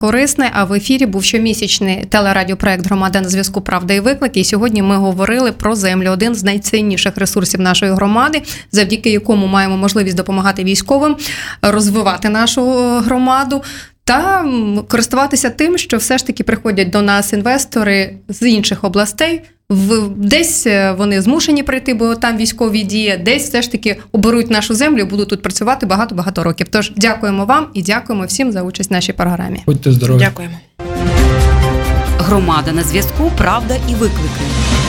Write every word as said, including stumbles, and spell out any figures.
корисне. А в ефірі був щомісячний телерадіопроект «Громада на зв'язку. Правда і виклики». І сьогодні ми говорили про землю, один з найцінніших ресурсів нашої громади, завдяки якому маємо можливість допомагати військовим, розвивати нашу громаду та користуватися тим, що все ж таки приходять до нас інвестори з інших областей. В, десь вони змушені прийти, бо там військові дії, десь все ж таки оберуть нашу землю і будуть тут працювати багато-багато років. Тож дякуємо вам і дякуємо всім за участь в нашій програмі. Будьте здорові. Дякуємо. Громада на зв'язку. Правда і виклики.